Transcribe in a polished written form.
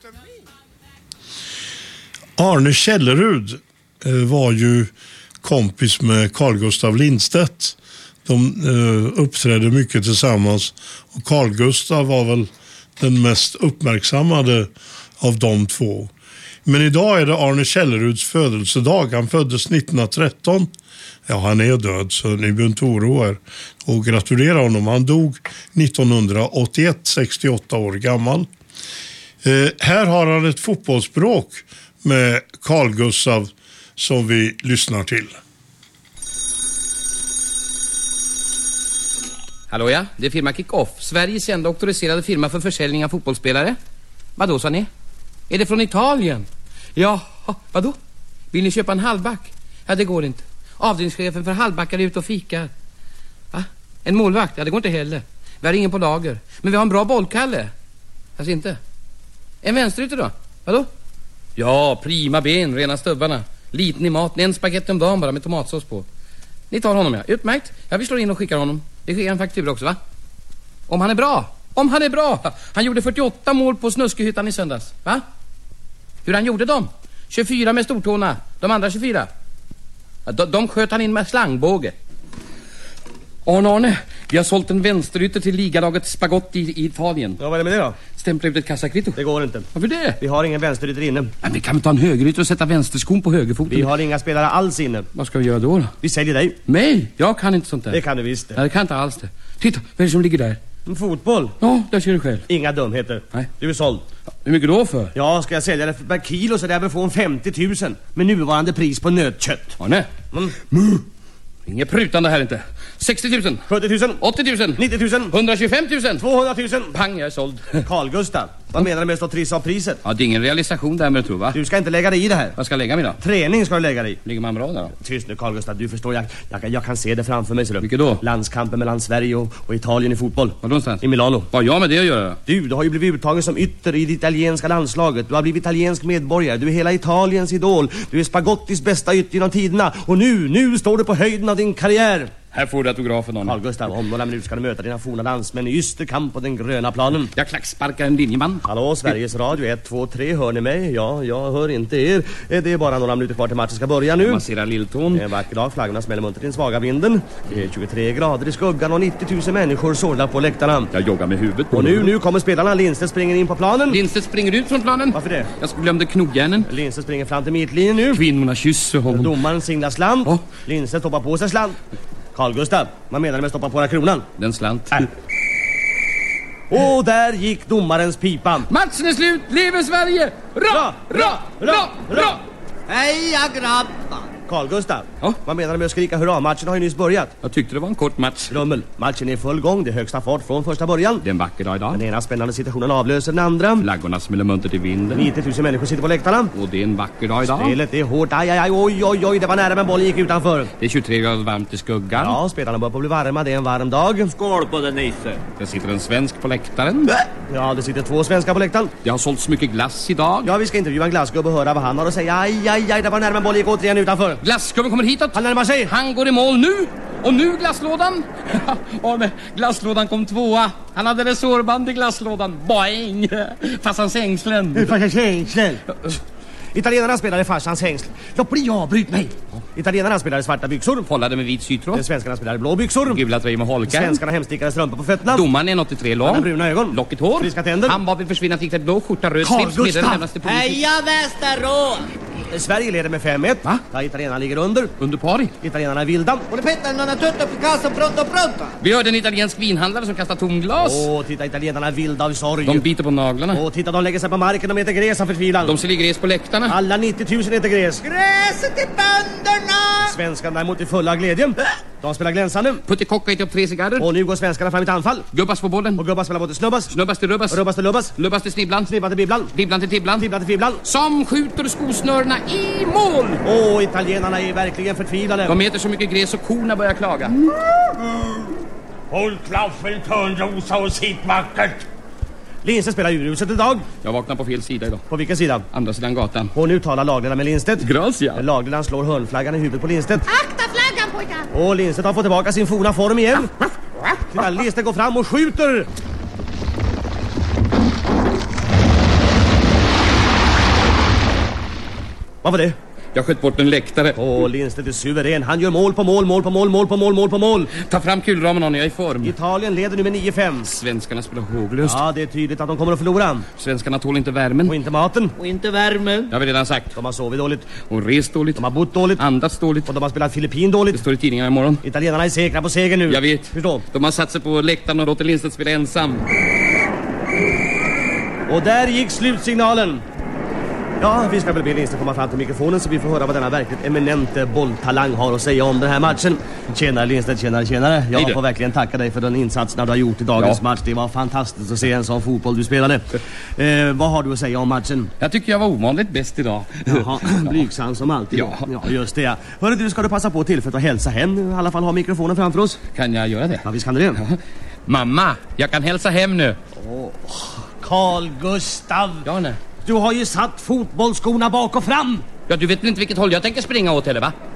Arne Källerud var ju kompis med Carl Gustaf Lindstedt. De uppträdde mycket tillsammans. Och Carl Gustaf var väl den mest uppmärksammade av de två. Men idag är det Arne Källeruds födelsedag. Han föddes 1913. Ja, han är död så ni behöver inte oroa er. Och gratulera honom. Han dog 1981, 68 år gammal. Här har han ett fotbollsspråk med Carl Gustaf som vi lyssnar till. Hallå ja, det är firma Kick-Off. Sveriges enda auktoriserade firma för försäljning av fotbollsspelare. Vadå sa ni? Är det från Italien? Ja, vadå? Vill ni köpa en halvback? Ja, det går inte. Avdelningschefen för halvbackar är ute och fikar. Va? En målvakt? Ja, det går inte heller. Vi har ingen på lager. Men vi har en bra bollkalle. Alltså inte. En vänsterytter då? Vadå? Ja, prima ben, rena stubbarna. Liten i maten, en spagetti om dagen bara med tomatsås på. Ni tar honom, ja. Utmärkt. Ja, vi slår in och skickar honom. Det sker en faktura också, va? Om han är bra. Om han är bra. Han gjorde 48 mål på Snuskehyttan i söndags, va? Hur han gjorde dem? 24 med stortåna. De andra 24. Ja, de sköt han in med slangbåge. Arne, vi har sålt en vänsterytter till ligalaget Spagotti i Italien. Ja, vad är det med det då? Stämpla ut ett kassakvitto. Det går inte. Varför det? Vi har ingen vänsterytter inne. Men vi kan ta en högerytter och sätta vänsterskon på högerfoten. Vi har inga spelare alls inne. Vad ska vi göra då? Vi säljer dig. Mig? Jag kan inte sånt där. Det kan du visst. Nej, det kan inte alls det. Titta, vad är det som ligger där? En fotboll. Ja, där ser du själv. Inga dumheter. Nej. Du är såld. Hur mycket då för? Ja, ska jag sälja det för per kilo så där vi får en 50 000 med nuvarande pris på nötkött. Ja, nej. Inget prutande här inte. 60 000. 70 000. 80 000. 90 000. 125 000. 200 000. Pang, jag är såld. Carl Gustaf, vad menar du med att stå trissa av priset? Ja, det är ingen realisation där med det, tror va? Du ska inte lägga dig i det här. Vad ska jag lägga mig då? Träning ska du lägga dig i. Ligger man bra där då? Tyst nu Carl Gustaf, du förstår, jag kan se det framför mig. Vilket då? Landskampen mellan Sverige och Italien i fotboll. Var någonstans? I Milano. Vad har jag med det att göra? Du har ju blivit uttagen som ytter i det italienska landslaget. Du har blivit italiensk medborgare. Du är hela Italiens idol. Du är Spagottis bästa ytter genom tiderna. Och nu står du på höjden av din karriär. Här får du autografen, Arne. Carl Gustaf, om några minuter ska du möta dina forna landsmän i ysterkamp på den gröna planen. Jag klacksparkar en linjeman. Hallå, Sveriges Radio 1, 2, 3, hör ni mig? Ja, jag hör inte er. Det är bara några minuter kvar till matchen ska börja nu. Man ser lilltån. En vacker dag, flaggorna smäller muntert i den svaga vinden. Det är 23 grader i skuggan och 90 000 människor sorlar på läktarna. Jag joggar med huvudet på. Och nu kommer spelarna. Lindstedt springer in på planen. Lindstedt springer ut från planen. Varför det? Jag glömde knogjärnen. Lindstedt springer fram till mittlinjen nu. Kvinnorna kysser honom. Domaren singlar slant. Oh. Lindstedt hoppar på sig slant. Carl Gustaf, vad menar du med stoppa på den kronan? Den slant. Och där gick domarens pipa. Matchen är slut, lever Sverige! Ra! Heja grabbar! Carl Gustaf, Ja? vad menar du med att skrika hurra? Matchen har ju nyss börjat. Jag tyckte det var en kort match. Rummel, matchen är i full gång. Det är högsta fart från första början. Det är en vacker dag idag. Den ena spännande situationen avlöser den andra. Flaggorna smäller muntert i vinden. 90 000 människor sitter på läktarna. Och det är en vacker dag idag. Spelet är hårt. Aj, oj, det var nära men bollen gick utanför. Det är 23 grader varmt i skuggan. Ja, spelarna börjar på att bli varma. Det är en varm dag. Skål på den, Nisse. Det sitter en svensk på läktaren. Ja, det sitter 2 svenskar på läktaren. Det har sålts mycket glass idag. Ja, vi ska intervjua en glassgubbe och höra vad han har att säga. Aj, det var nära men bollen gick återigen utanför. Glassgubben kommer hitåt. Han närmar sig. Han går i mål nu. Och nu glasslådan. Arne, glasslådan kom 2:a. Han hade resårband i glasslådan. Boing! Farsans ängslen. Farsans ängslen. Italienarna spelar i farsans hängsl. Avbryt mig. Italienarna spelar i svarta byxor. Hållade med vit sytråd. Svenskarna spelar i blå byxor. Gula tröjor med holkar. Svenskarna hemstickade strumpor på fötterna. Domaren är 83 lång. Han har bruna ögon. Lockigt hår. Friska tänder. Han var vill försvinna till blå skjorta, röd Carl slips. Gustaf. Heja Västerås! Sverige leder med 5-1. Va? Ja, italienarna ligger under. Under pari. Italienarna är vilda. Och det non è tutto Picasso pronto. Vi hörde en italiensk vinhandlare som kastar tomglas. Titta, italienarna är vilda av sorg. De biter på naglarna. Titta, de lägger sig på marken. De äter gräs av förtvivlan. De säljer gräs på läktarna. Alla 90 000 äter gräs. Gräset till bönderna! Svenskarna däremot i fulla glädje. De spelar glänsande. Puttikocka äter upp 3 cigarrer. Och nu går svenskarna fram i ett anfall. Gubbas på bollen. Och gubbar spelar mot snubbas. Snubbas till rubbas. Rubbas till lubbas. Lubbas till snibblan. Snibban till bibblan. Bibblan till tibblan. Tibblan till fibblan. Som skjuter skosnörerna i mål. Italienarna är verkligen förtvivlade. De äter så mycket gräs och korna börjar klaga. Håll klaffen, Törnrosa, och sitt vackert. Lindstedt spelar urhuset idag. Jag vaknar på fel sida idag. På vilken sida? Andra sidan gatan. Och nu talar lagledaren med Lindstedt. Gracia. Lagledaren slår hörnflaggan i huvudet på Lindstedt. Akta flaggan, pojkar! Och Lindstedt har fått tillbaka sin forna form igen. Lindstedt går fram och skjuter. Vad var det? Jag sköt bort en läktare. Åh, Lindstedt är suverän. Han gör mål på mål. Ta fram kulramen, jag är i form. Italien leder nu med 9-5. Svenskarna spelar håglöst. Ja, det är tydligt att de kommer att förlora. Svenskarna tål inte värmen. Och inte maten. Och inte värmen. Det har vi redan sagt. De har sovit dåligt. Och rest dåligt. De har bott dåligt. Andats dåligt. Och de har spelat Filippin Det dåligt. står i tidningarna imorgon. Italienarna är säkra på seger nu. Jag vet. Förstå. De har satt sig på läktaren och låter Lindstedt spela ensam. Och där gick slutsignalen. Ja, vi ska väl be Lindstedt komma fram till mikrofonen så vi får höra vad denna verkligt eminente bolltalang har att säga om den här matchen. Tjenare Lindstedt, tjenare. Jag får verkligen tacka dig för den insatsen du har gjort i dagens match. Det var fantastiskt att se en sån fotboll du spelade. Vad har du att säga om matchen? Jag tycker jag var ovanligt bäst idag. Jaha, blygsam som alltid. Ja, just det. Ja. Hörru du, ska du passa på tillfället att hälsa hem? I alla fall ha mikrofonen framför oss. Kan jag göra det? Ja, visst kan du det. Mamma, jag kan hälsa hem nu. Carl Gustav. Ja, nej. Du har ju satt fotbollsskorna bak och fram. Ja, du vet inte vilket håll jag tänker springa åt heller, va?